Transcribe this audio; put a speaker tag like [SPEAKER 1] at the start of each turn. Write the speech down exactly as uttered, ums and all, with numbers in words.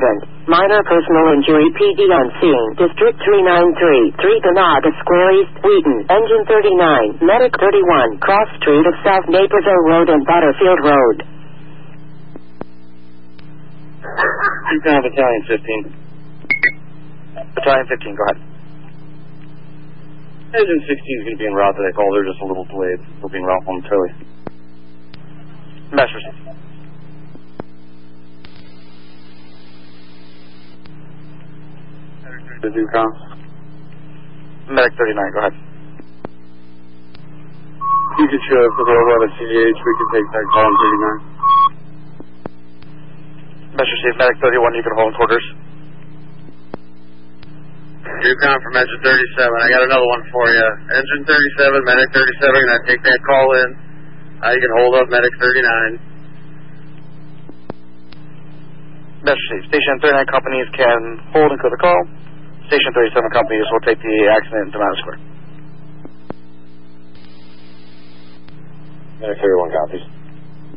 [SPEAKER 1] accident. Minor personal injury. P D on scene. District three nine three. three Ganaga Square East, Wheaton. Engine thirty-nine. Medic thirty-one. Cross Street of South Naperville Road and Butterfield Road.
[SPEAKER 2] You can have Battalion fifteen.
[SPEAKER 3] Battalion fifteen, go ahead.
[SPEAKER 2] Engine sixteen is going to be en route to that call. They're just a little delayed. They'll be en route momentarily.
[SPEAKER 3] Message received.
[SPEAKER 2] The Ducon.
[SPEAKER 3] Medic thirty-nine, go ahead.
[SPEAKER 2] You can show up for the over at C D H. We can take that call on thirty-nine.
[SPEAKER 3] Message received. Medic thirty-one, you can hold in quarters.
[SPEAKER 2] Ducon from Engine thirty-seven. I got another one for you. Engine thirty-seven, Medic thirty-seven. Can I take that call in? Uh, you can hold up Medic thirty-nine.
[SPEAKER 3] Message received. Station thirty-nine companies can hold and clear the call. Station thirty-seven companies will take the accident to Mountain Square.
[SPEAKER 2] Medic thirty-one copies.